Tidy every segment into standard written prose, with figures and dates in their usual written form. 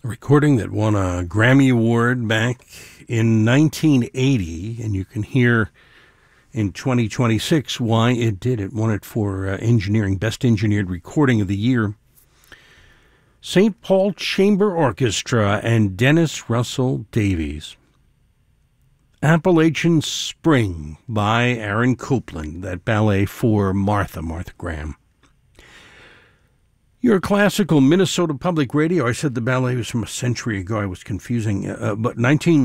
A recording that won a Grammy Award back in 1980, and you can hear in 2026 why it did. It won it for engineering, Best Engineered Recording of the Year. St. Paul Chamber Orchestra and Dennis Russell Davies. Appalachian Spring by Aaron Copland, that ballet for Martha Graham. Your classical Minnesota Public Radio. I said the ballet was from a century ago. I was confusing. But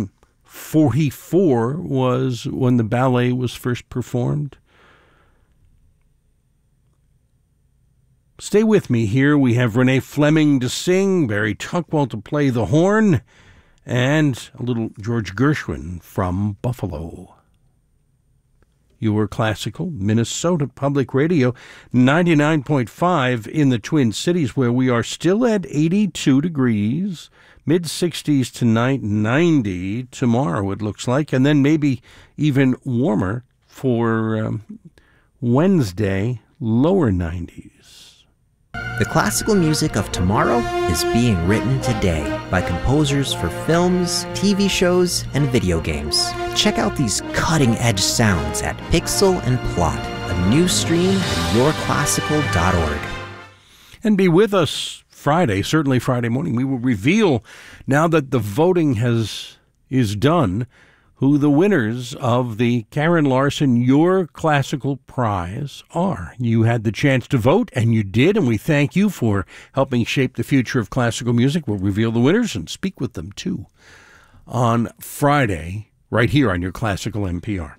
1944 was when the ballet was first performed. Stay with me here. We have Renee Fleming to sing, Barry Tuckwell to play the horn, and a little George Gershwin from Buffalo. Your classical Minnesota Public Radio, 99.5 in the Twin Cities, where we are still at 82 degrees, mid-60s tonight, 90 tomorrow it looks like, and then maybe even warmer for Wednesday, lower 90s. The classical music of tomorrow is being written today by composers for films, TV shows, and video games. Check out these cutting-edge sounds at Pixel and Plot, a new stream at yourclassical.org. And be with us Friday, certainly Friday morning. We will reveal, now that the voting is done, who the winners of the Karen Larson Your Classical Prize are. You had the chance to vote, and you did, and we thank you for helping shape the future of classical music. We'll reveal the winners and speak with them, too, on Friday, right here on Your Classical NPR.